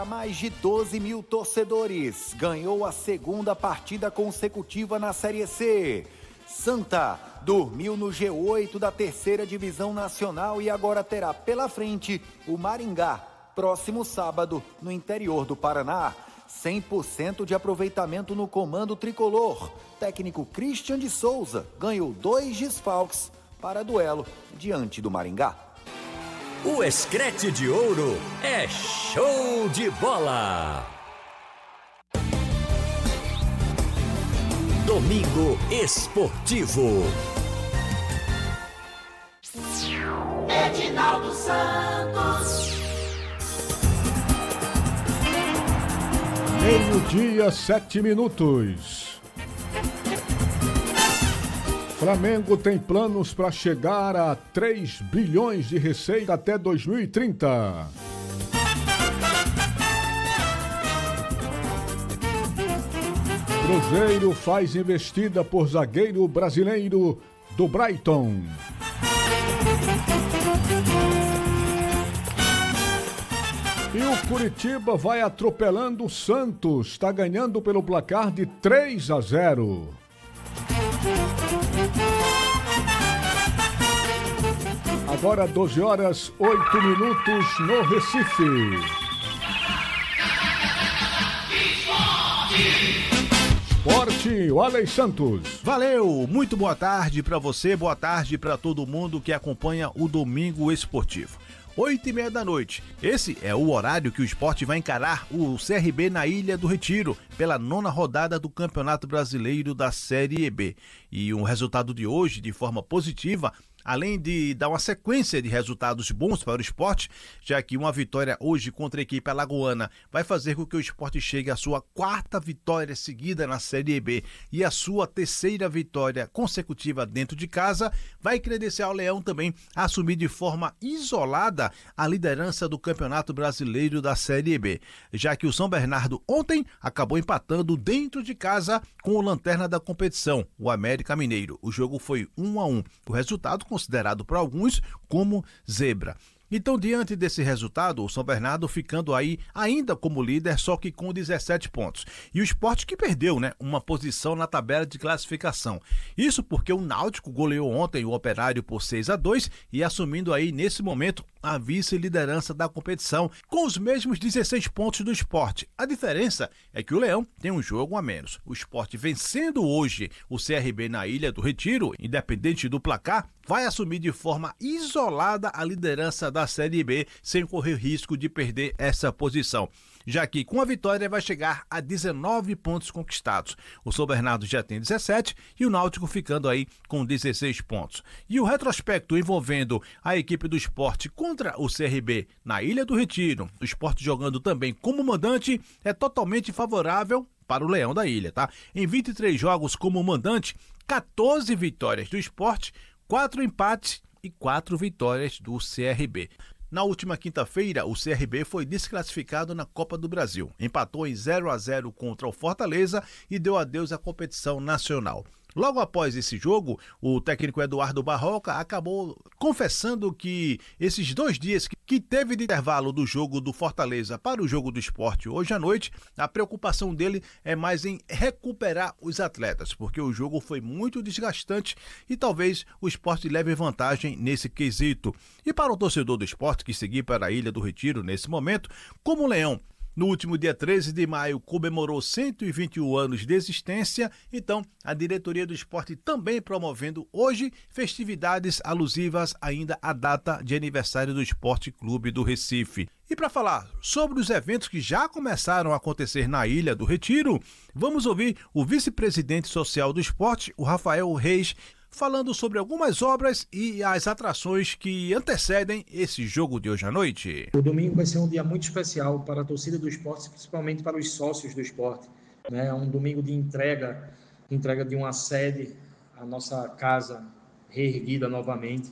Mais de 12 mil torcedores, ganhou a segunda partida consecutiva na Série C. Santa dormiu no G8 da terceira divisão nacional e agora terá pela frente o Maringá, próximo sábado, no interior do Paraná. 100% de aproveitamento no comando tricolor. Técnico Christian de Souza ganhou 2 desfalques para duelo diante do Maringá. O Screte de Ouro é show de bola! Domingo Esportivo. Edinaldo Santos. 12:07. Flamengo tem planos para chegar a 3 bilhões de receita até 2030. Cruzeiro faz investida por zagueiro brasileiro do Brighton. E o Curitiba vai atropelando o Santos, está ganhando pelo placar de 3-0. Agora 12h08 no Recife. Esporte, Waley Santos. Valeu, muito boa tarde para você, boa tarde para todo mundo que acompanha o Domingo Esportivo. 20h30. Esse é o horário que o Sport vai encarar o CRB na Ilha do Retiro, pela 9ª rodada do Campeonato Brasileiro da Série B. E um resultado de hoje, de forma positiva, além de dar uma sequência de resultados bons para o Sport, já que uma vitória hoje contra a equipe alagoana vai fazer com que o Sport chegue à sua 4ª vitória seguida na Série B e a sua 3ª vitória consecutiva dentro de casa, vai credenciar o Leão também a assumir de forma isolada a liderança do Campeonato Brasileiro da Série B, já que o São Bernardo ontem acabou empatando dentro de casa com o lanterna da competição, o América Mineiro. O jogo foi 1-1. O resultado considerado por alguns como zebra. Então, diante desse resultado, o São Bernardo ficando aí ainda como líder, só que com 17 pontos. E o Sport que perdeu, uma posição na tabela de classificação. Isso porque o Náutico goleou ontem o Operário por 6-2 e assumindo aí, nesse momento, a vice-liderança da competição, com os mesmos 16 pontos do Sport. A diferença é que o Leão tem um jogo a menos. O Sport vencendo hoje o CRB na Ilha do Retiro, independente do placar, vai assumir de forma isolada a liderança da Série B, sem correr risco de perder essa posição, já que com a vitória vai chegar a 19 pontos conquistados. O São Bernardo já tem 17 e o Náutico ficando aí com 16 pontos. E o retrospecto envolvendo a equipe do Sport contra o CRB na Ilha do Retiro, o Sport jogando também como mandante, é totalmente favorável para o Leão da Ilha, tá? Em 23 jogos como mandante, 14 vitórias do Sport, 4 empates e 4 vitórias do CRB. Na última quinta-feira, o CRB foi desclassificado na Copa do Brasil. Empatou em 0-0 contra o Fortaleza e deu adeus à competição nacional. Logo após esse jogo, o técnico Eduardo Barroca acabou confessando que esses 2 dias que teve de intervalo do jogo do Fortaleza para o jogo do Sport hoje à noite, a preocupação dele é mais em recuperar os atletas, porque o jogo foi muito desgastante e talvez o Sport leve vantagem nesse quesito. E para o torcedor do Sport que seguir para a Ilha do Retiro nesse momento, como o Leão no último dia 13 de maio comemorou 121 anos de existência, então a diretoria do Sport também promovendo hoje festividades alusivas ainda à data de aniversário do Sport Clube do Recife. E para falar sobre os eventos que já começaram a acontecer na Ilha do Retiro, vamos ouvir o vice-presidente social do Sport, o Rafael Reis, falando sobre algumas obras e as atrações que antecedem esse jogo de hoje à noite. O domingo vai ser um dia muito especial para a torcida do esporte, principalmente para os sócios do esporte. É um domingo de entrega de uma sede, a nossa casa reerguida novamente.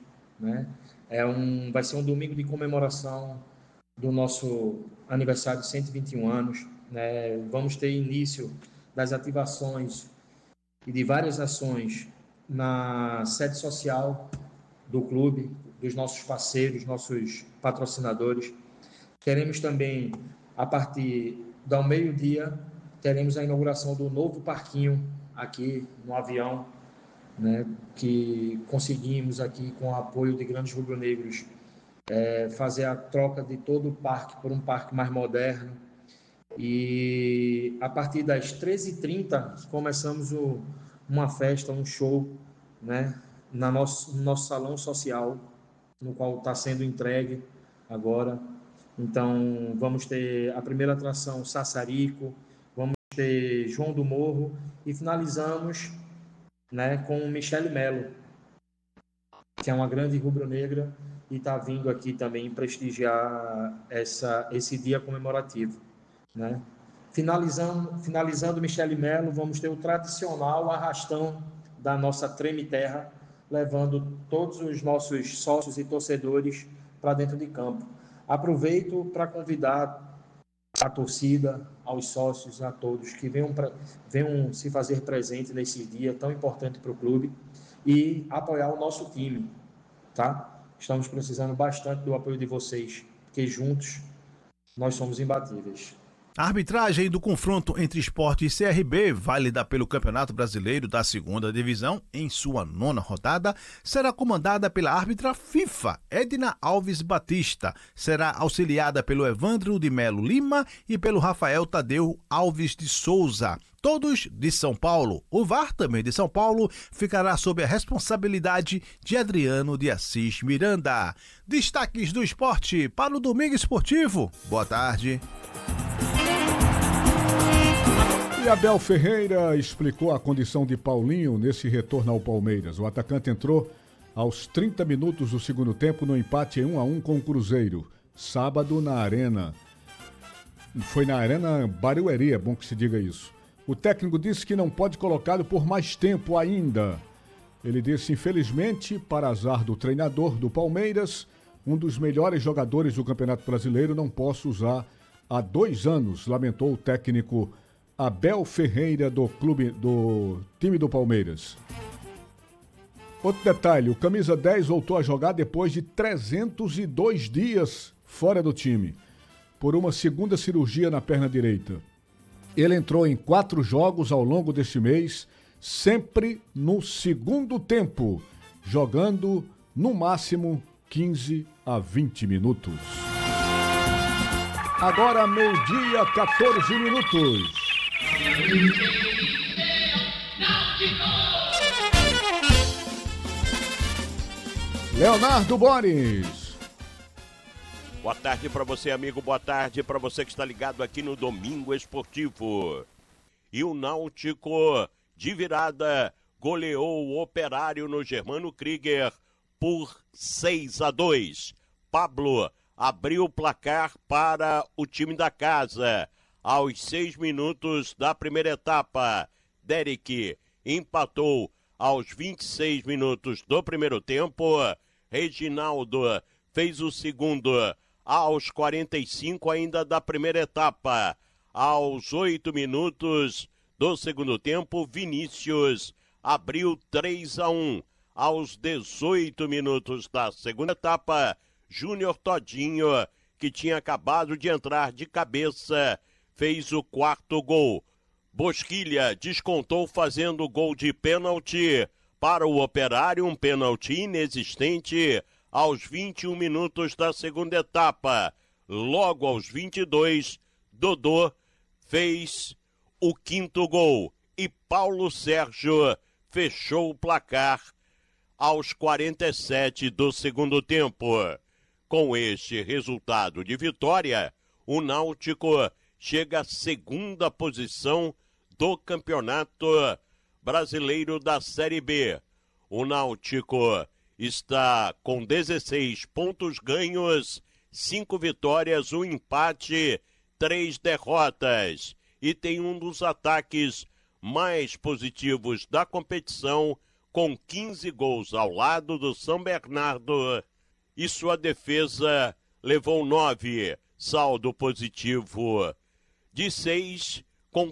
Vai ser um domingo de comemoração do nosso aniversário de 121 anos. Vamos ter início das ativações e de várias ações na sede social do clube, dos nossos parceiros, nossos patrocinadores. Teremos também a partir do meio-dia, teremos a inauguração do novo parquinho aqui no Avião, né, que conseguimos aqui, com o apoio de grandes rubro-negros, fazer a troca de todo o parque por um parque mais moderno. E a partir das 13h30 começamos uma festa, um show, né, no nosso salão social, no qual está sendo entregue agora. Então vamos ter a primeira atração Sassarico, vamos ter João do Morro e finalizamos, né, com Michele Melo, que é uma grande rubro-negra e está vindo aqui também prestigiar esse dia comemorativo, né? Finalizando Michele Melo, vamos ter o tradicional arrastão da nossa Treme Terra, levando todos os nossos sócios e torcedores para dentro de campo. Aproveito para convidar a torcida, aos sócios, a todos que venham se fazer presente nesse dia tão importante para o clube e apoiar o nosso time, tá? Estamos precisando bastante do apoio de vocês, porque juntos nós somos imbatíveis. A arbitragem do confronto entre Sport e CRB, válida pelo Campeonato Brasileiro da 2ª Divisão, em sua 9ª rodada, será comandada pela árbitra FIFA, Edna Alves Batista. Será auxiliada pelo Evandro de Melo Lima e pelo Rafael Tadeu Alves de Souza. Todos de São Paulo. O VAR, também de São Paulo, ficará sob a responsabilidade de Adriano de Assis Miranda. Destaques do esporte para o Domingo Esportivo. Boa tarde. E Abel Ferreira explicou a condição de Paulinho nesse retorno ao Palmeiras. O atacante entrou aos 30 minutos do segundo tempo no empate em 1-1 com o Cruzeiro. Sábado na Arena. Foi na Arena Barueri, é bom que se diga isso. O técnico disse que não pode colocá-lo por mais tempo ainda. Ele disse, infelizmente, para azar do treinador do Palmeiras, um dos melhores jogadores do Campeonato Brasileiro, não posso usar há 2 anos, lamentou o técnico Abel Ferreira do time do Palmeiras. Outro detalhe, o camisa 10 voltou a jogar depois de 302 dias fora do time, por uma segunda cirurgia na perna direita. Ele entrou em 4 jogos ao longo deste mês, sempre no segundo tempo, jogando no máximo 15 a 20 minutos. Agora, 12h, 14 minutos. Leonardo Boris. Boa tarde para você, amigo. Boa tarde para você que está ligado aqui no Domingo Esportivo. E o Náutico, de virada, goleou o Operário no Germano Krieger por 6-2. Pablo abriu o placar para o time da casa. Aos 6 minutos da primeira etapa, Derek empatou aos 26 minutos do primeiro tempo. Reginaldo fez o segundo aos 45 ainda da primeira etapa. Aos 8 minutos do segundo tempo, Vinícius abriu 3-1. Aos 18 minutos da segunda etapa, Júnior Todinho, que tinha acabado de entrar de cabeça, fez o 4º gol. Bosquilha descontou fazendo gol de pênalti para o Operário, um pênalti inexistente aos 21 minutos da segunda etapa. Logo aos 22, Dodô fez o 5º gol e Paulo Sérgio fechou o placar aos 47 do segundo tempo. Com este resultado de vitória, o Náutico chega à 2ª posição do Campeonato Brasileiro da Série B. O Náutico está com 16 pontos ganhos, 5 vitórias, 1 empate, 3 derrotas. E tem um dos ataques mais positivos da competição, com 15 gols ao lado do São Bernardo. E sua defesa levou 9, saldo positivo de 6, com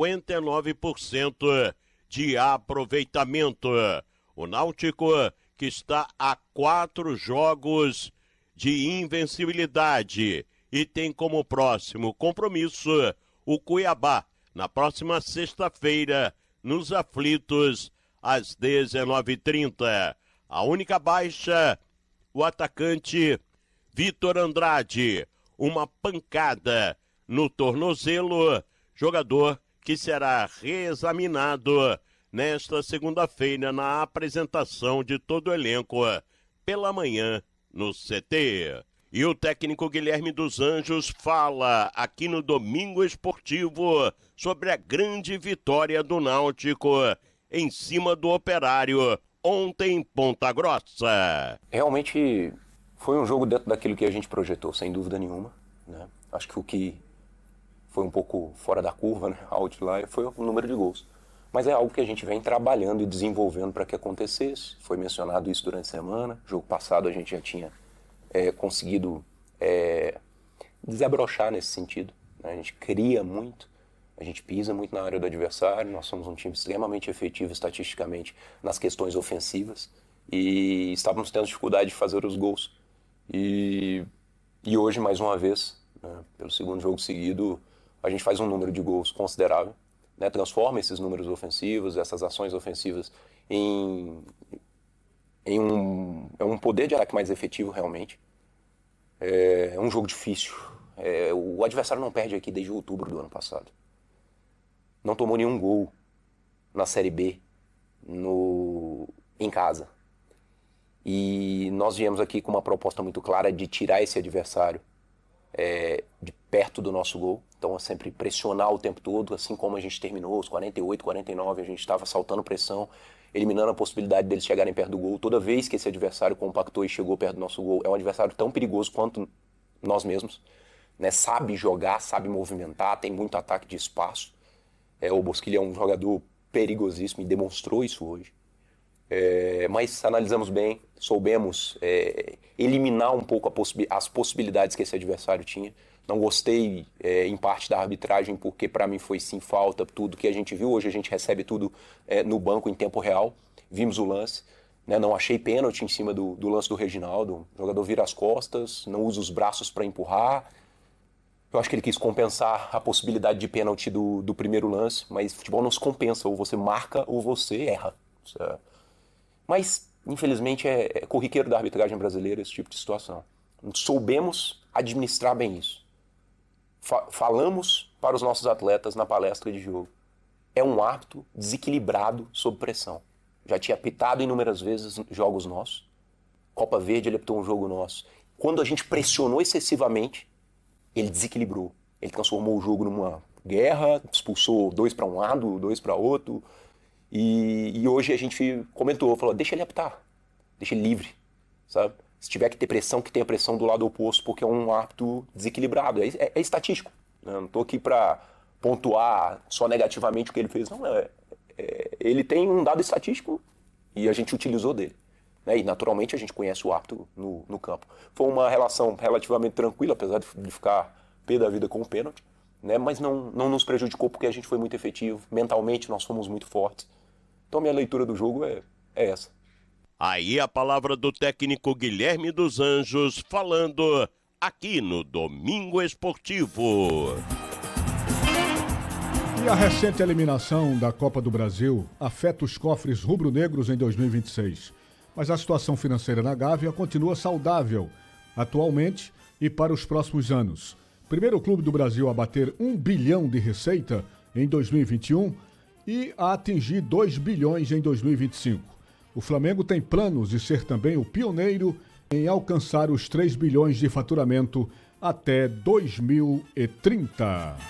59% de aproveitamento. O Náutico, que está a 4 jogos de invencibilidade e tem como próximo compromisso o Cuiabá, na próxima sexta-feira, nos Aflitos, às 19h30. A única baixa, o atacante Vitor Andrade, uma pancada no tornozelo, jogador que será reexaminado nesta segunda-feira na apresentação de todo o elenco pela manhã no CT. E o técnico Guilherme dos Anjos fala aqui no Domingo Esportivo sobre a grande vitória do Náutico em cima do Operário ontem em Ponta Grossa. Realmente foi um jogo dentro daquilo que a gente projetou, sem dúvida nenhuma, né? Acho que o que foi um pouco fora da curva, né, outlier, foi o número de gols. Mas é algo que a gente vem trabalhando e desenvolvendo para que acontecesse. Foi mencionado isso durante a semana. Jogo passado a gente já tinha conseguido desabrochar nesse sentido, né? A gente cria muito, a gente pisa muito na área do adversário. Nós somos um time extremamente efetivo estatisticamente nas questões ofensivas e estávamos tendo dificuldade de fazer os gols. E hoje, mais uma vez, né, pelo segundo jogo seguido, a gente faz um número de gols considerável, né, transforma esses números ofensivos, essas ações ofensivas em um poder de ataque mais efetivo realmente. É um jogo difícil. O adversário não perde aqui desde outubro do ano passado. Não tomou nenhum gol na Série B em casa. E nós viemos aqui com uma proposta muito clara de tirar esse adversário de perto do nosso gol. Então é sempre pressionar o tempo todo, assim como a gente terminou, os 48, 49, a gente estava saltando pressão, eliminando a possibilidade deles chegarem perto do gol. Toda vez que esse adversário compactou e chegou perto do nosso gol, é um adversário tão perigoso quanto nós mesmos, né? Sabe jogar, sabe movimentar, tem muito ataque de espaço. O Bosquilha é um jogador perigosíssimo e demonstrou isso hoje. Mas analisamos bem, soubemos eliminar um pouco as possibilidades que esse adversário tinha. Não gostei, em parte, da arbitragem, porque para mim foi sim falta, tudo que a gente viu. Hoje a gente recebe tudo no banco em tempo real. Vimos o lance, né? Não achei pênalti em cima do lance do Reginaldo. O jogador vira as costas, não usa os braços para empurrar. Eu acho que ele quis compensar a possibilidade de pênalti do primeiro lance, mas futebol não se compensa, ou você marca ou você erra. Mas, infelizmente, é corriqueiro da arbitragem brasileira esse tipo de situação. Soubemos administrar bem isso. Falamos para os nossos atletas na palestra de jogo. É um árbitro desequilibrado sob pressão. Já tinha apitado inúmeras vezes jogos nossos. Copa Verde ele apitou um jogo nosso. Quando a gente pressionou excessivamente, ele desequilibrou. Ele transformou o jogo numa guerra, expulsou 2 para um lado, 2 para outro. E hoje a gente comentou, falou, deixa ele apitar, deixa ele livre, sabe? Se tiver que ter pressão, que tenha pressão do lado oposto, porque é um árbitro desequilibrado. É estatístico, né? Não estou aqui para pontuar só negativamente o que ele fez, não. Ele tem um dado estatístico e a gente utilizou dele, né? E naturalmente a gente conhece o árbitro no campo. Foi uma relação relativamente tranquila, apesar de ficar pé da vida com o pênalti, né? Mas não nos prejudicou porque a gente foi muito efetivo, mentalmente nós fomos muito fortes. Então minha leitura do jogo é essa. Aí a palavra do técnico Guilherme dos Anjos falando aqui no Domingo Esportivo. E a recente eliminação da Copa do Brasil afeta os cofres rubro-negros em 2026. Mas a situação financeira na Gávea continua saudável atualmente e para os próximos anos. Primeiro clube do Brasil a bater 1 bilhão de receita em 2021 e a atingir 2 bilhões em 2025. O Flamengo tem planos de ser também o pioneiro em alcançar os 3 bilhões de faturamento até 2030.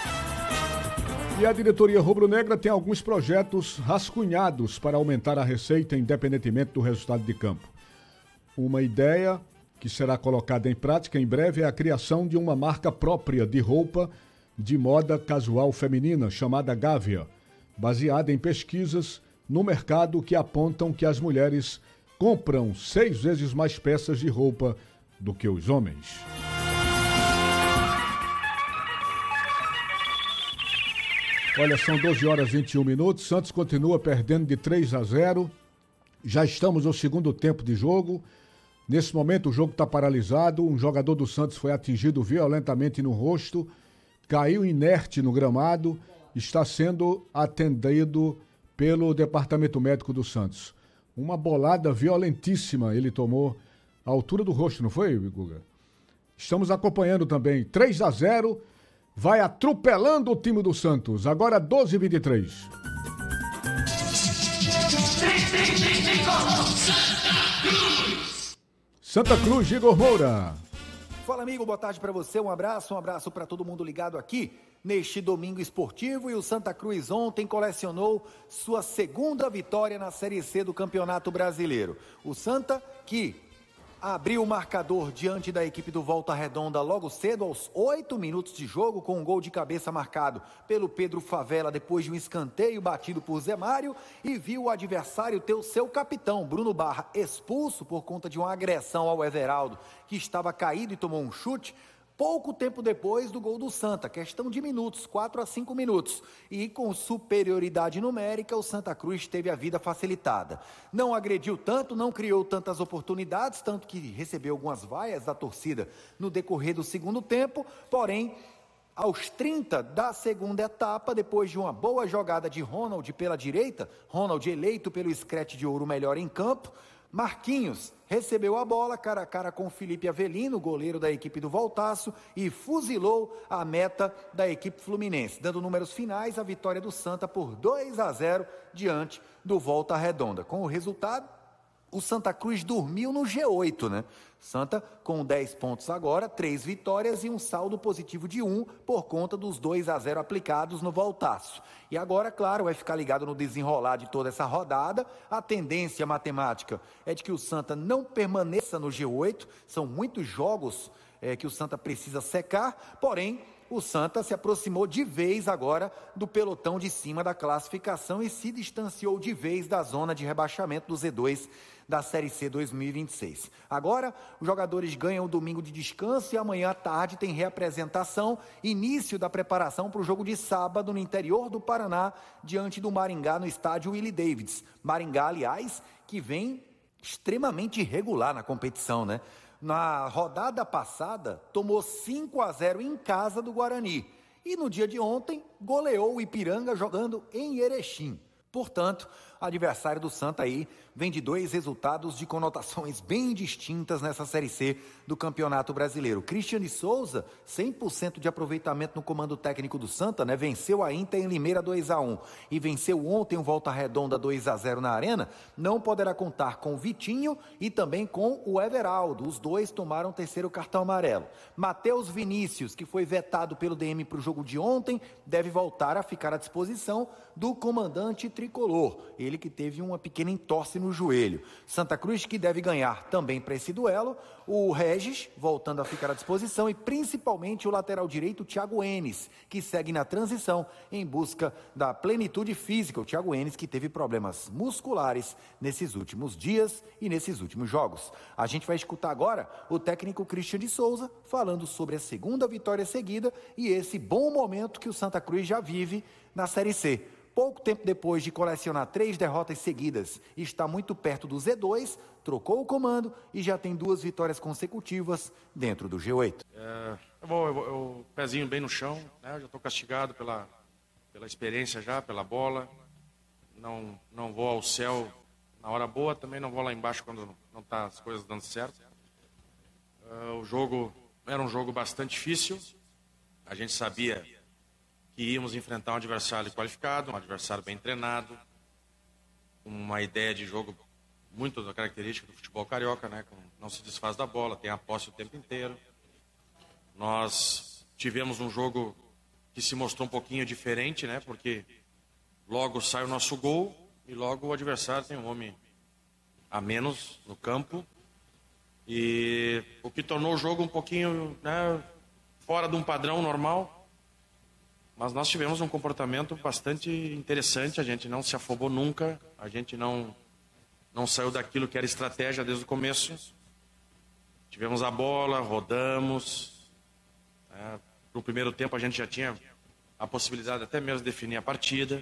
E a diretoria rubro-negra tem alguns projetos rascunhados para aumentar a receita independentemente do resultado de campo. Uma ideia que será colocada em prática em breve é a criação de uma marca própria de roupa de moda casual feminina chamada Gávea, baseada em pesquisas no mercado que apontam que as mulheres compram 6 vezes mais peças de roupa do que os homens. Olha, são 12h21. Santos continua perdendo de 3-0. Já estamos no segundo tempo de jogo. Nesse momento o jogo está paralisado, um jogador do Santos foi atingido violentamente no rosto, caiu inerte no gramado, está sendo atendido pelo Departamento Médico do Santos. Uma bolada violentíssima ele tomou à altura do rosto, não foi, Guga? Estamos acompanhando também, 3-0, vai atropelando o time do Santos, agora 12h23. Santa Cruz, Igor Moura. Fala, amigo, boa tarde para você, um abraço para todo mundo ligado aqui neste domingo esportivo. E o Santa Cruz ontem colecionou sua segunda vitória na Série C do Campeonato Brasileiro. O Santa que abriu o marcador diante da equipe do Volta Redonda logo cedo, aos 8 minutos de jogo, com um gol de cabeça marcado pelo Pedro Favela depois de um escanteio batido por Zé Mário, e viu o adversário ter o seu capitão, Bruno Barra, expulso por conta de uma agressão ao Everaldo, que estava caído e tomou um chute, pouco tempo depois do gol do Santa, questão de minutos, 4 a 5 minutos. E com superioridade numérica, o Santa Cruz teve a vida facilitada. Não agrediu tanto, não criou tantas oportunidades, tanto que recebeu algumas vaias da torcida no decorrer do segundo tempo, porém, aos 30 da segunda etapa, depois de uma boa jogada de Ronald pela direita, Ronald eleito pelo Scratch de Ouro melhor em campo, Marquinhos recebeu a bola cara a cara com Felipe Avelino, goleiro da equipe do Voltaço, e fuzilou a meta da equipe fluminense, dando números finais a vitória do Santa por 2-0 diante do Volta Redonda. Com o resultado, o Santa Cruz dormiu no G8, né? Santa com 10 pontos agora, 3 vitórias e um saldo positivo de 1 por conta dos 2-0 aplicados no Voltaço. E agora, claro, vai ficar ligado no desenrolar de toda essa rodada. A tendência matemática é de que o Santa não permaneça no G8, são muitos jogos que o Santa precisa secar, porém, o Santa se aproximou de vez agora do pelotão de cima da classificação e se distanciou de vez da zona de rebaixamento do Z2 da Série C 2026. Agora, os jogadores ganham o domingo de descanso e amanhã à tarde tem reapresentação, início da preparação para o jogo de sábado no interior do Paraná, diante do Maringá no estádio Willie Davids. Maringá, aliás, que vem extremamente irregular na competição, né? Na rodada passada, tomou 5-0 em casa do Guarani. E no dia de ontem, goleou o Ipiranga jogando em Erechim. Portanto, o adversário do Santa aí vem de 2 resultados de conotações bem distintas nessa Série C do Campeonato Brasileiro. Christian de Souza, 100% de aproveitamento no comando técnico do Santa, né? Venceu a Inter em Limeira 2-1 e venceu ontem o Volta Redonda 2-0 na Arena. Não poderá contar com o Vitinho e também com o Everaldo. Os dois tomaram o 3º cartão amarelo. Matheus Vinícius, que foi vetado pelo DM para o jogo de ontem, deve voltar a ficar à disposição do comandante tricolor. Ele que teve uma pequena entorse no joelho. Santa Cruz que deve ganhar também para esse duelo, o Regis voltando a ficar à disposição e principalmente o lateral direito Thiago Enes, que segue na transição em busca da plenitude física. O Thiago Enes que teve problemas musculares nesses últimos dias e nesses últimos jogos. A gente vai escutar agora o técnico Christian de Souza falando sobre a segunda vitória seguida e esse bom momento que o Santa Cruz já vive na Série C. Pouco tempo depois de colecionar 3 derrotas seguidas, está muito perto do Z2, trocou o comando e já tem 2 vitórias consecutivas dentro do G8. Eu pezinho bem no chão, né? Eu já estou castigado pela experiência já, pela bola. Não vou ao céu na hora boa, também não vou lá embaixo quando não tá as coisas dando certo. O jogo era um jogo bastante difícil. A gente sabia que íamos enfrentar um adversário qualificado, um adversário bem treinado, uma ideia de jogo muito da característica do futebol carioca, né? Não se desfaz da bola, tem a posse o tempo inteiro. Nós tivemos um jogo que se mostrou um pouquinho diferente, né? Porque logo sai o nosso gol e logo o adversário tem um homem a menos no campo. E o que tornou o jogo um pouquinho, né, fora de um padrão normal. Mas nós tivemos um comportamento bastante interessante, a gente não se afobou nunca, a gente não saiu daquilo que era estratégia desde o começo. Tivemos a bola, rodamos. No primeiro tempo a gente já tinha a possibilidade até mesmo de definir a partida.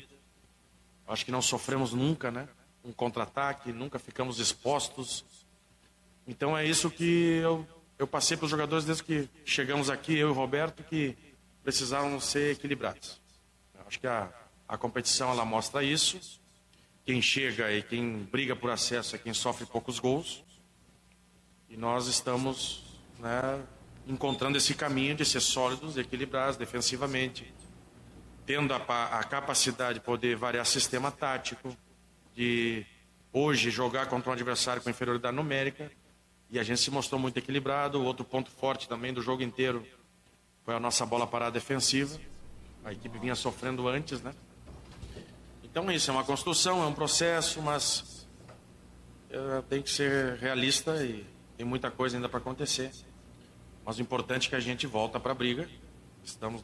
Acho que não sofremos nunca, né? Um contra-ataque, nunca ficamos expostos. Então é isso que eu passei para os jogadores desde que chegamos aqui, eu e o Roberto, que precisavam ser equilibrados. Eu acho que a competição ela mostra isso. Quem chega e quem briga por acesso é quem sofre poucos gols. E nós estamos, né, encontrando esse caminho de ser sólidos, equilibrados defensivamente, tendo a capacidade de poder variar sistema tático, de hoje jogar contra um adversário com inferioridade numérica. E a gente se mostrou muito equilibrado. O outro ponto forte também do jogo inteiro foi a nossa bola parada defensiva. A equipe vinha sofrendo antes, né? Então isso é uma construção, é um processo, mas tem que ser realista e tem muita coisa ainda para acontecer. Mas o importante é que a gente volta para a briga. Estamos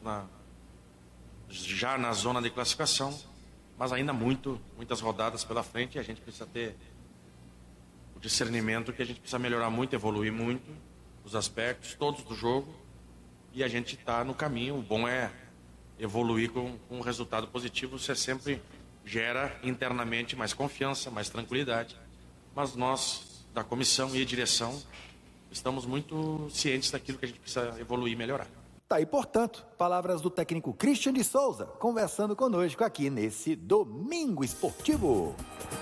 já na zona de classificação, mas ainda muitas rodadas pela frente, e a gente precisa ter o discernimento que a gente precisa melhorar muito, evoluir muito os aspectos todos do jogo, e a gente está no caminho. O bom é evoluir com um resultado positivo. Você sempre gera internamente mais confiança, mais tranquilidade, mas nós da comissão e direção estamos muito cientes daquilo que a gente precisa evoluir e melhorar. Tá aí, portanto, palavras do técnico Christian de Souza, conversando conosco aqui nesse Domingo Esportivo.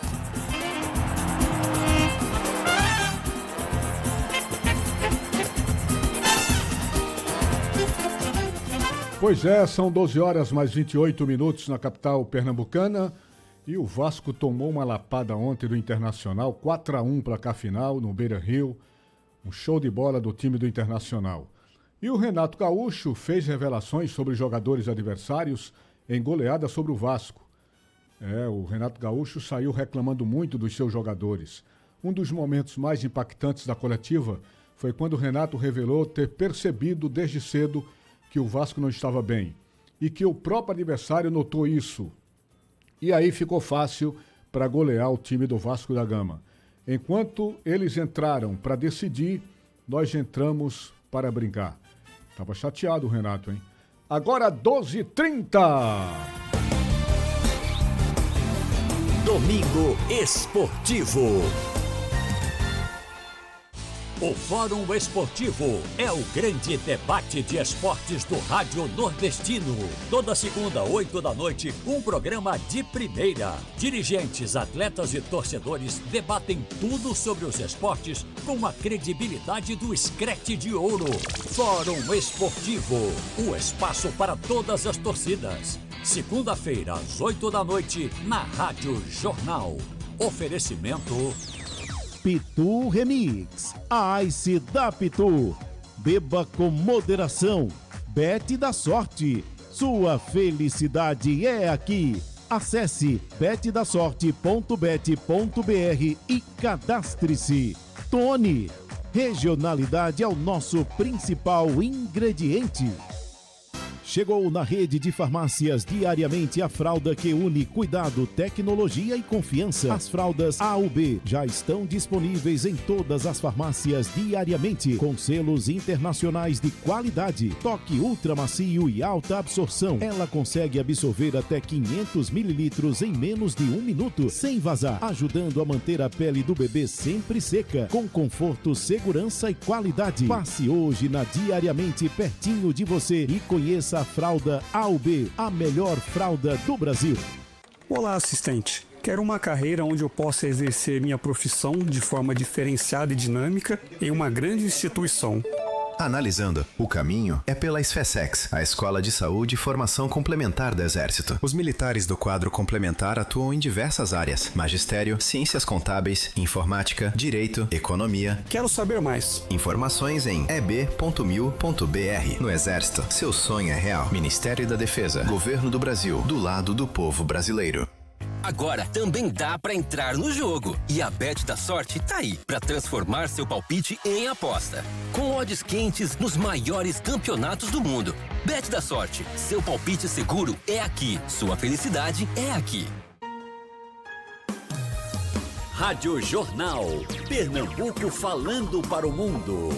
Pois é, são 12 horas mais 28 minutos na capital pernambucana e o Vasco tomou uma lapada ontem do Internacional, 4-1 placar final no Beira-Rio, um show de bola do time do Internacional. E o Renato Gaúcho fez revelações sobre jogadores adversários em goleada sobre o Vasco. O Renato Gaúcho saiu reclamando muito dos seus jogadores. Um dos momentos mais impactantes da coletiva foi quando o Renato revelou ter percebido desde cedo que o Vasco não estava bem e que o próprio adversário notou isso. E aí ficou fácil para golear o time do Vasco da Gama. Enquanto eles entraram para decidir, nós entramos para brincar. Tava chateado o Renato, hein? Agora 12h30. Domingo Esportivo. O Fórum Esportivo é o grande debate de esportes do Rádio Nordestino. Toda segunda, 8 da noite, um programa de primeira. Dirigentes, atletas e torcedores debatem tudo sobre os esportes com a credibilidade do Screte de Ouro. Fórum Esportivo, o espaço para todas as torcidas. Segunda-feira, às 8 da noite, na Rádio Jornal. Oferecimento... Pitu Remix, a Ice da Pitu. Beba com moderação. Bet da Sorte. Sua felicidade é aqui. Acesse betdasorte.bet.br e cadastre-se. Tony, regionalidade é o nosso principal ingrediente. Chegou na rede de farmácias diariamente a fralda que une cuidado, tecnologia e confiança. As fraldas A/B já estão disponíveis em todas as farmácias diariamente, com selos internacionais de qualidade. Toque ultra macio e alta absorção. Ela consegue absorver até 500 mililitros em menos de 1 minuto, sem vazar, ajudando a manter a pele do bebê sempre seca, com conforto, segurança e qualidade. Passe hoje na Diariamente pertinho de você e conheça a fralda A/B, a melhor fralda do Brasil. Olá, assistente. Quero uma carreira onde eu possa exercer minha profissão de forma diferenciada e dinâmica em uma grande instituição. Analisando, o caminho é pela SFSEX, a Escola de Saúde e Formação Complementar do Exército. Os militares do quadro complementar atuam em diversas áreas: magistério, ciências contábeis, informática, direito, economia. Quero saber mais. Informações em eb.mil.br. No Exército, seu sonho é real. Ministério da Defesa, Governo do Brasil, do lado do povo brasileiro. Agora também dá pra entrar no jogo. E a Bet da Sorte tá aí pra transformar seu palpite em aposta. Com odds quentes nos maiores campeonatos do mundo. Bet da Sorte, seu palpite seguro é aqui. Sua felicidade é aqui. Rádio Jornal. Pernambuco falando para o mundo.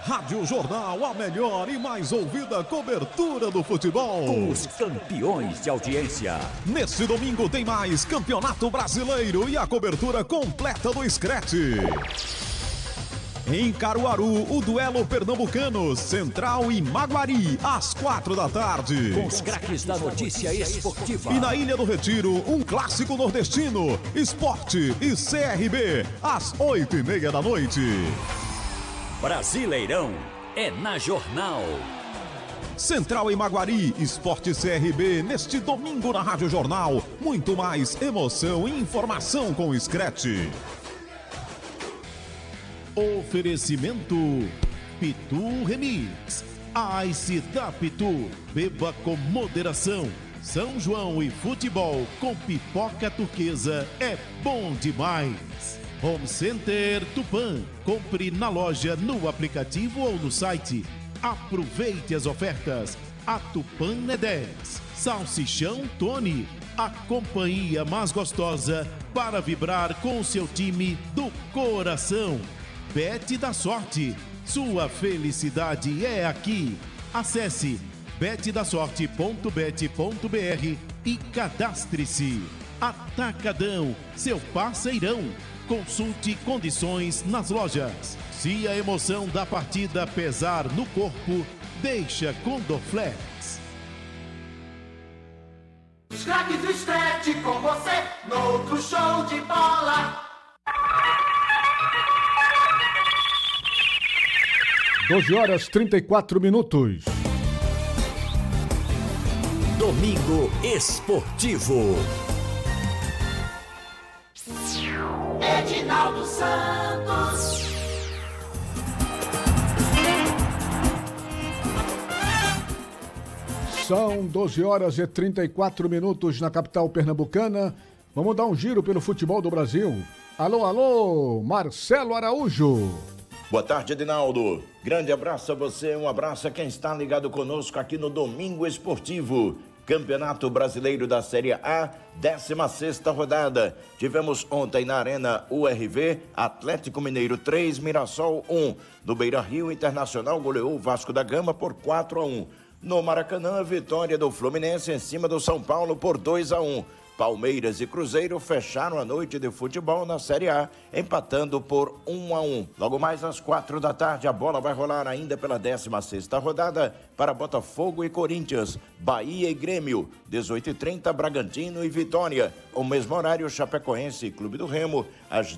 Rádio Jornal, a melhor e mais ouvida cobertura do futebol. Os campeões de audiência. Neste domingo tem mais Campeonato Brasileiro e a cobertura completa do Screte. Em Caruaru, o duelo pernambucano, Central e Maguari, às 4 da tarde. Com os craques da notícia esportiva. E na Ilha do Retiro, um clássico nordestino, Esporte e CRB, às 8:30 da noite. Brasileirão é na Jornal. Central e Maguari, Esporte CRB, neste domingo na Rádio Jornal. Muito mais emoção e informação com o Screte. Oferecimento Pitu Remix. Ice da Pitu. Beba com moderação. São João e futebol com pipoca turquesa é bom demais. Home Center Tupã. Compre na loja, no aplicativo ou no site. Aproveite as ofertas. A Tupã é 10. Salsichão Tony. A companhia mais gostosa para vibrar com o seu time do coração. Bet da Sorte. Sua felicidade é aqui. Acesse betdasorte.bet.br e cadastre-se. Atacadão, seu parceirão. Consulte condições nas lojas. Se a emoção da partida pesar no corpo, deixa com Dorflex. Os craques do Screte com você, no outro show de bola. 12h34. Domingo Esportivo. Edinaldo Santos. São 12h34 na capital pernambucana. Vamos dar um giro pelo futebol do Brasil. Alô, alô, Marcelo Araújo. Boa tarde, Edinaldo. Grande abraço a você, um abraço a quem está ligado conosco aqui no Domingo Esportivo. Campeonato Brasileiro da Série A, 16ª rodada. Tivemos ontem na Arena URV, Atlético Mineiro 3, Mirassol 1. No Beira-Rio, Internacional goleou o Vasco da Gama por 4-1. No Maracanã, vitória do Fluminense em cima do São Paulo por 2-1. Palmeiras e Cruzeiro fecharam a noite de futebol na Série A, empatando por 1-1. Logo mais às 4 da tarde, a bola vai rolar ainda pela 16ª rodada para Botafogo e Corinthians, Bahia e Grêmio, 18h30, Bragantino e Vitória. O mesmo horário, Chapecoense e Clube do Remo, às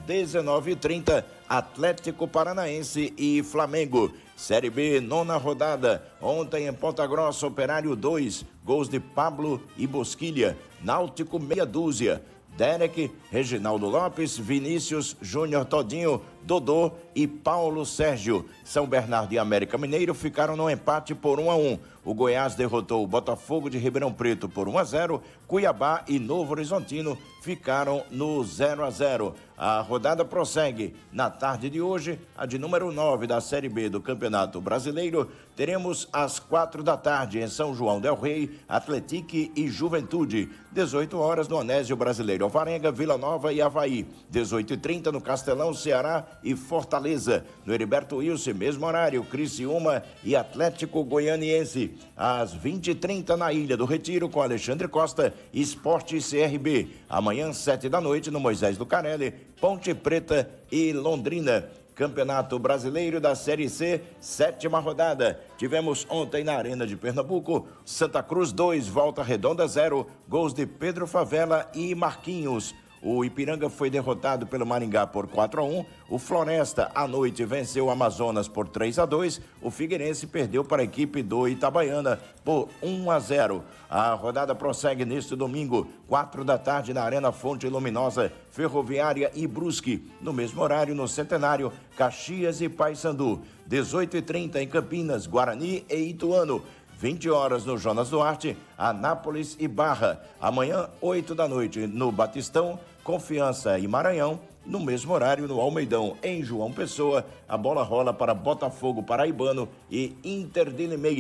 19h30, Atlético Paranaense e Flamengo. Série B, 9ª rodada. Ontem em Ponta Grossa, Operário 2, gols de Pablo e Bosquilha. Náutico, meia dúzia. Derek, Reginaldo Lopes, Vinícius, Júnior Todinho, Dodô e Paulo Sérgio. São Bernardo e América Mineiro ficaram no empate por 1-1. O Goiás derrotou o Botafogo de Ribeirão Preto por 1-0. Cuiabá e Novo Horizontino ficaram no 0-0. A rodada prossegue. Na tarde de hoje, a de número 9 da Série B do Campeonato Brasileiro, teremos às 4 da tarde em São João del Rei, Atlético e Juventude. 18 horas no Onésio Brasileiro Alvarenga, Vila Nova e Avaí. 18h30 no Castelão, Ceará e Fortaleza. No Heriberto Wilson, mesmo horário, Criciúma e Atlético Goianiense. Às 20h30 na Ilha do Retiro com Alexandre Costa, Esporte e CRB. Amanhã, 7 da noite no Moisés Lucarelli, Ponte Preta e Londrina. Campeonato Brasileiro da Série C, 7ª rodada. Tivemos ontem na Arena de Pernambuco, Santa Cruz 2, Volta Redonda 0, gols de Pedro Favela e Marquinhos. O Ipiranga foi derrotado pelo Maringá por 4-1. O Floresta, à noite, venceu o Amazonas por 3-2. O Figueirense perdeu para a equipe do Itabaiana por 1-0. A rodada prossegue neste domingo, 4 da tarde, na Arena Fonte Luminosa, Ferroviária e Brusque. No mesmo horário, no Centenário, Caxias e Paysandu. 18h30 em Campinas, Guarani e Ituano. 20 horas no Jonas Duarte, Anápolis e Barra. Amanhã, 8 da noite, no Batistão, Confiança e Maranhão. No mesmo horário, no Almeidão, em João Pessoa, a bola rola para Botafogo Paraibano e Inter de Limeira.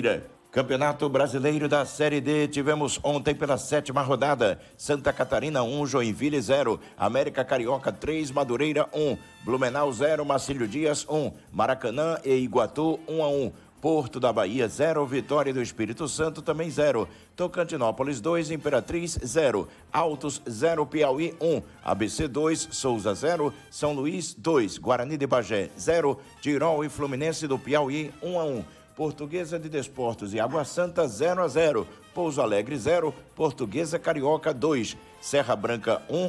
Campeonato Brasileiro da Série D, tivemos ontem pela 7ª rodada, Santa Catarina 1, Joinville 0, América Carioca 3, Madureira 1, Blumenau 0, Marcílio Dias 1, Maracanã e Iguatu 1-1, Porto da Bahia 0, Vitória do Espírito Santo também 0, Tocantinópolis 2, Imperatriz 0, Altos 0, Piauí 1, ABC 2, Souza 0, São Luís 2, Guarani de Bagé 0, Tirol e Fluminense do Piauí 1-1. Portuguesa de Desportos e Água Santa 0-0, Pouso Alegre 0, Portuguesa Carioca 2, Serra Branca 1,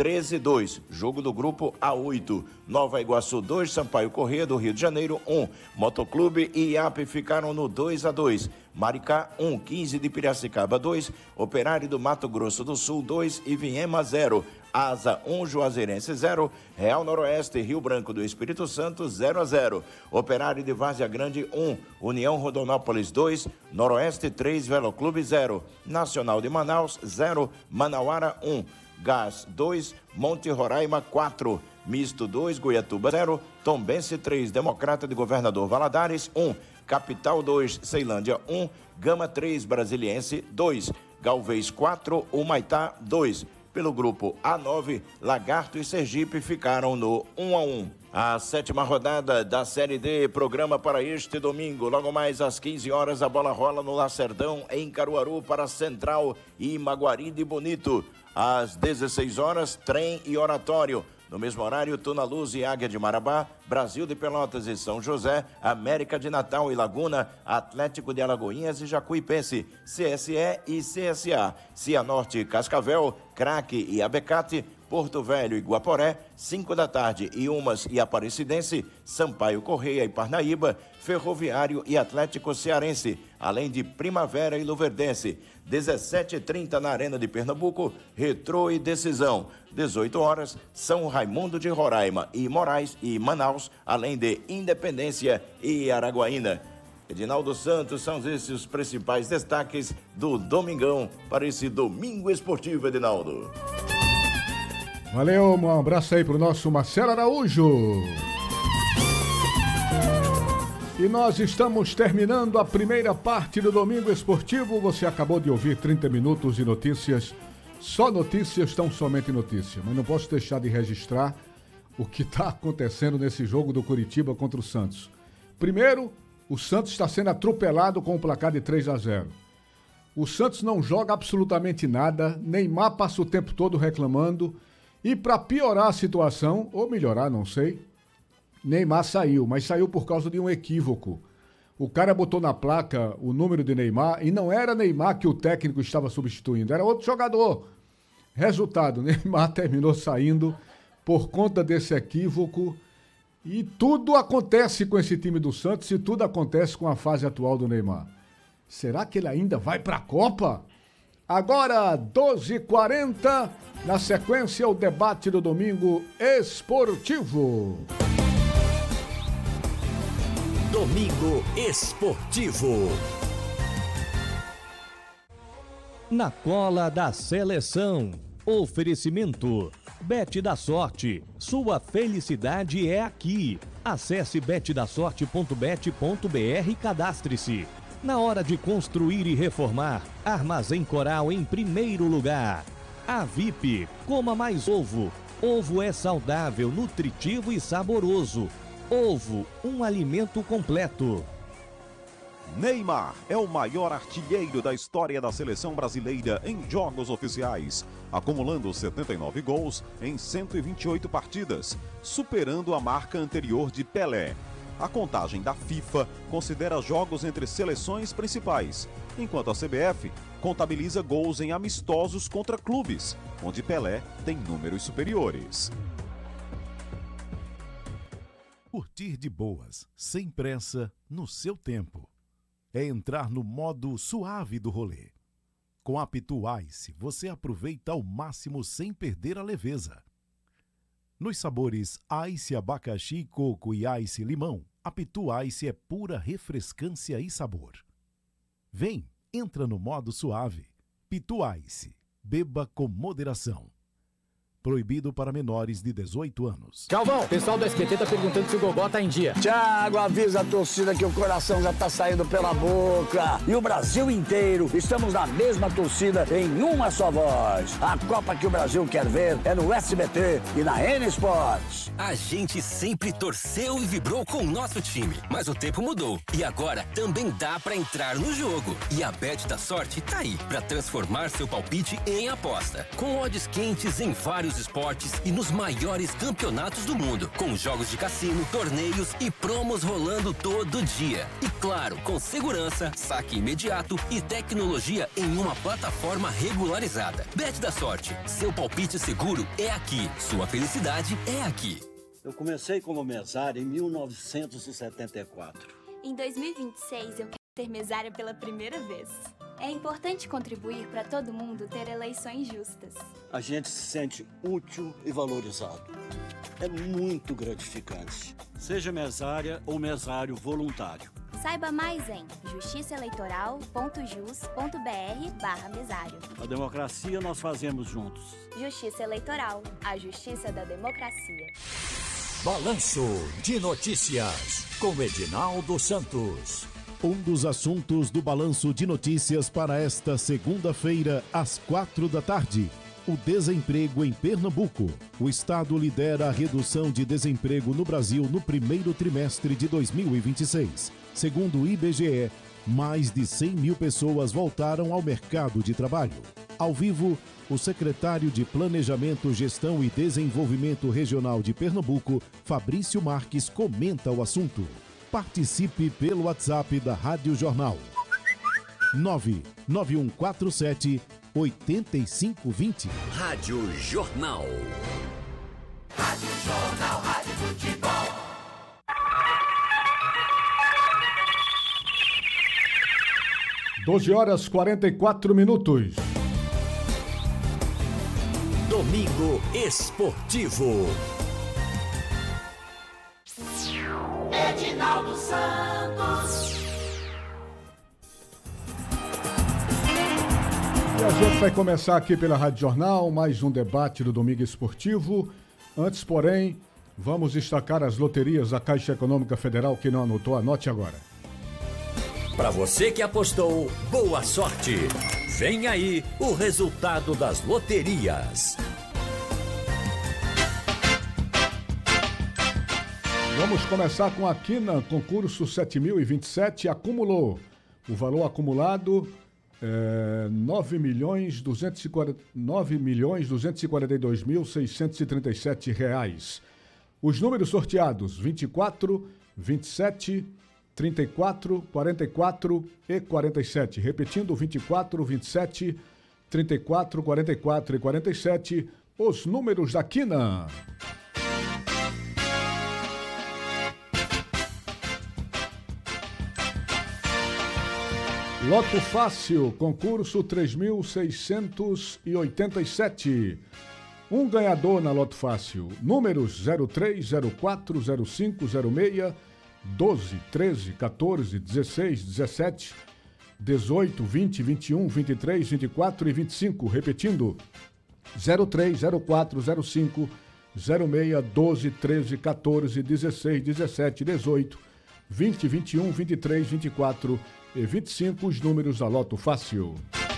13-2, jogo do grupo A8, Nova Iguaçu 2, Sampaio Corrêa do Rio de Janeiro 1, Motoclube e IAP ficaram no 2-2, Maricá 1, 15 de Piracicaba 2, Operário do Mato Grosso do Sul 2 e Viema 0, Asa 1, Juazeirense 0, Real Noroeste Rio Branco do Espírito Santo 0-0, Operário de Várzea Grande 1, União Rondonópolis 2, Noroeste 3, Veloclube 0, Nacional de Manaus 0, Manauara 1, Gás 2, Monte Roraima 4, Misto 2, Goiatuba 0, Tombense 3, Democrata de Governador Valadares 1, Capital 2, Ceilândia 1, Gama 3, Brasiliense 2, Galvez 4, Humaitá 2. Pelo grupo A9, Lagarto e Sergipe ficaram no 1-1. A 7ª rodada da Série D, programa para este domingo. Logo mais às 15 horas, a bola rola no Lacerdão, em Caruaru, para Central e Maguari de Bonito. Às 16 horas, Trem e Oratório. No mesmo horário, Tuna Luz e Águia de Marabá, Brasil de Pelotas e São José, América de Natal e Laguna, Atlético de Alagoinhas e Jacuipense, CSE e CSA, Cianorte e Cascavel, Craque e Abecate, Porto Velho e Guaporé, 5 da tarde, Iumas e Aparecidense, Sampaio Correia e Parnaíba, Ferroviário e Atlético Cearense, além de Primavera e Luverdense. 17h30 na Arena de Pernambuco, Retrô e Decisão. 18 horas, São Raimundo de Roraima e Moraes e Manaus, além de Independência e Araguaína. Edinaldo Santos, são esses os principais destaques do Domingão para esse Domingo Esportivo, Edinaldo. Valeu, um abraço aí pro nosso Marcelo Araújo. E nós estamos terminando a primeira parte do Domingo Esportivo. Você acabou de ouvir 30 minutos de notícias. Só notícias, tão somente notícias. Mas não posso deixar de registrar o que está acontecendo nesse jogo do Coritiba contra o Santos. Primeiro, o Santos está sendo atropelado com o placar de 3-0. O Santos não joga absolutamente nada. Neymar passa o tempo todo reclamando. E para piorar a situação, ou melhorar, não sei, Neymar saiu, mas saiu por causa de um equívoco. O cara botou na placa o número de Neymar e não era Neymar que o técnico estava substituindo, era outro jogador. Resultado, Neymar terminou saindo por conta desse equívoco e tudo acontece com esse time do Santos e tudo acontece com a fase atual do Neymar. Será que ele ainda vai para a Copa? Agora, 12h40, na sequência, o debate do Domingo Esportivo. Domingo Esportivo. Na cola da seleção. Oferecimento. Bet da Sorte. Sua felicidade é aqui. Acesse betdasorte.bet.br e cadastre-se. Na hora de construir e reformar, Armazém Coral em primeiro lugar. A VIP, coma mais ovo. Ovo é saudável, nutritivo e saboroso. Ovo, um alimento completo. Neymar é o maior artilheiro da história da seleção brasileira em jogos oficiais, acumulando 79 gols em 128 partidas, superando a marca anterior de Pelé. A contagem da FIFA considera jogos entre seleções principais, enquanto a CBF contabiliza gols em amistosos contra clubes, onde Pelé tem números superiores. Curtir de boas, sem pressa, no seu tempo. É entrar no modo suave do rolê. Com a Pitu Ice, você aproveita ao máximo sem perder a leveza. Nos sabores Ice Abacaxi, Coco e Ice Limão, a Pitu Ice é pura refrescância e sabor. Vem, entra no modo suave. Pitu Ice, beba com moderação. Proibido para menores de 18 anos. Galvão, o pessoal do SBT tá perguntando se o Gogó tá em dia. Thiago, avisa a torcida que o coração já tá saindo pela boca. E o Brasil inteiro, estamos na mesma torcida em uma só voz. A Copa que o Brasil quer ver é no SBT e na N Sports. A gente sempre torceu e vibrou com o nosso time, mas o tempo mudou. E agora também dá pra entrar no jogo. E a Bet da Sorte tá aí pra transformar seu palpite em aposta. Com odds quentes em vários esportes e nos maiores campeonatos do mundo, com jogos de cassino, torneios e promos rolando todo dia. E claro, com segurança, saque imediato e tecnologia em uma plataforma regularizada. Bet da Sorte, seu palpite seguro é aqui, sua felicidade é aqui. Eu comecei como mesário em 1974. Em 2026 eu quero ser mesária pela primeira vez. É importante contribuir para todo mundo ter eleições justas. A gente se sente útil e valorizado. É muito gratificante. Seja mesária ou mesário voluntário. Saiba mais em justiçaeleitoral.jus.br/mesário. A democracia nós fazemos juntos. Justiça Eleitoral, a justiça da democracia. Balanço de Notícias, com Edinaldo Santos. Um dos assuntos do Balanço de Notícias para esta segunda-feira, às 4h, o desemprego em Pernambuco. O estado lidera a redução de desemprego no Brasil no primeiro trimestre de 2026. Segundo o IBGE, mais de 100 mil pessoas voltaram ao mercado de trabalho. Ao vivo, o secretário de Planejamento, Gestão e Desenvolvimento Regional de Pernambuco, Fabrício Marques, comenta o assunto. Participe pelo WhatsApp da Rádio Jornal. 99147-8520. Rádio Jornal. Rádio Jornal, Rádio Futebol. Doze horas 44 minutos. Domingo Esportivo. Edinaldo Santos. E a gente vai começar aqui pela Rádio Jornal, mais um debate do Domingo Esportivo. Antes, porém, vamos destacar as loterias da Caixa Econômica Federal. Quem não anotou, anote agora. Para você que apostou, boa sorte. Vem aí o resultado das loterias. Vamos começar com a Quina, concurso 7.027, acumulou. O valor acumulado é 9.242.637 reais. Os números sorteados, 24, 27, 34, 44 e 47. Repetindo, 24, 27, 34, 44 e 47, os números da Quina. Loto Fácil, concurso 3.687. Um ganhador na Loto Fácil. Números 03, 04, 05, 06, 12, 13, 14, 16, 17, 18, 20, 21, 23, 24 e 25. Repetindo, 03, 04, 05, 06, 12, 13, 14, 16, 17, 18, 20, 21, 23, 24 e 25, os números da Loto Fácil.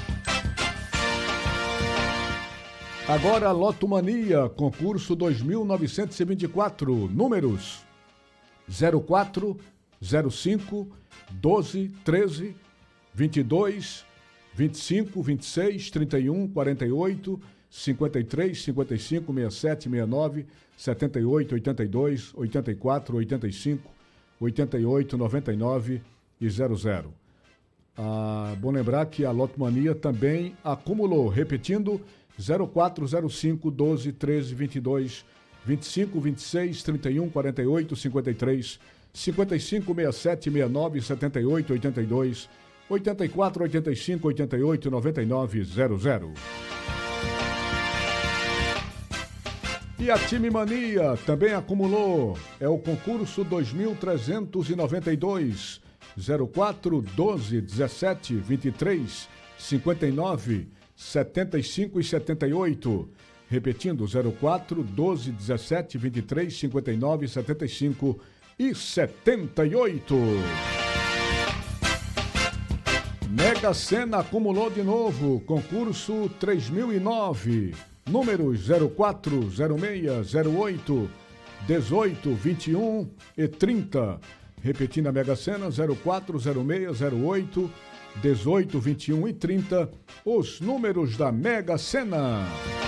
Agora, Loto Mania, concurso 2.924, números 04, 05, 12, 13, 22, 25, 26, 31, 48, 53, 55, 67, 69, 78, 82, 84, 85, 88, 99 e 00. Bom lembrar que a Loto Mania também acumulou, repetindo, 04, 05, 12, 13, 22, 25, 26, 31, 48, 53, 55, 67, 69, 78, 82, 84, 85, 88, 99 e 00. E a Time Mania também acumulou, é o concurso 2.392, 04, 12, 17, 23, 59, 75 e 78. Repetindo, 04 12 17 23 59 75 e 78. Mega Sena acumulou de novo, concurso 3009, números 04, 06, 08, 18, 21 e 30. Repetindo a Mega Sena, 04, 06, 08, 18, 21 e 30, os números da Mega Sena.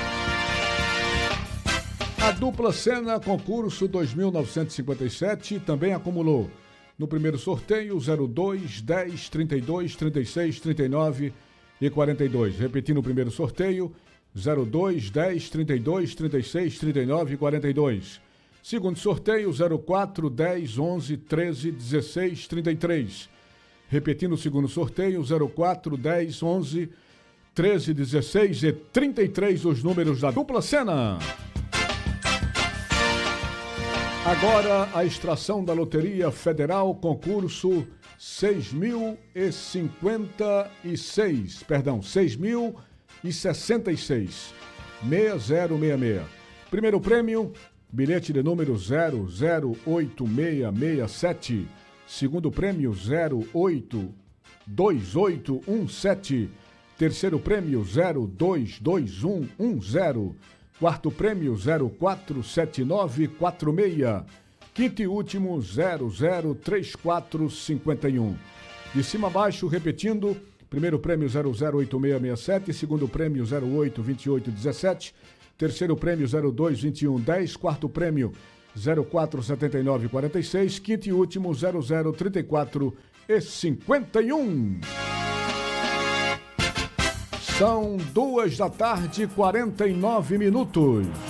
A dupla Sena, concurso 2.957, também acumulou. No primeiro sorteio, 02, 10, 32, 36, 39 e 42. Repetindo o primeiro sorteio, 02, 10, 32, 36, 39 e 42. Segundo sorteio, 04, 10, 11, 13, 16, 33. Repetindo o segundo sorteio, 04, 10, 11, 13, 16 e 33, os números da dupla Sena. Agora a extração da Loteria Federal, concurso 6.066, perdão, 6.066, 6066. Primeiro prêmio, bilhete de número 008667. Segundo prêmio, 082817. Terceiro prêmio, 022110. Quarto prêmio, 047946. Quinto e último, 003451. De cima a baixo, repetindo, primeiro prêmio 008667, segundo prêmio 082817, terceiro prêmio 022110, quarto prêmio 047946, quinto e último 003451. São 2 da tarde, 49 minutos.